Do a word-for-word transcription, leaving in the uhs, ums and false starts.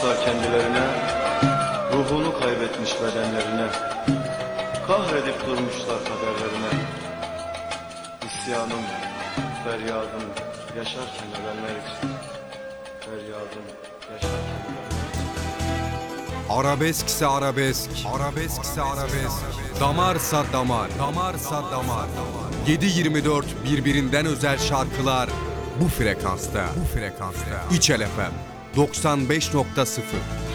bulmuşlar kendilerine, ruhunu kaybetmiş bedenlerine, kahredip durmuşlar kaderlerine. İsyanım, feryadım, yaşarken ölenler için, feryadım, yaşarken ölenler için. Arabeskse arabesk, arabeskse arabesk, damarsa damar, damarsa damar. yedi yirmi dört birbirinden özel şarkılar bu frekansta, bu frekansta. İçel F M doksan beş nokta sıfır.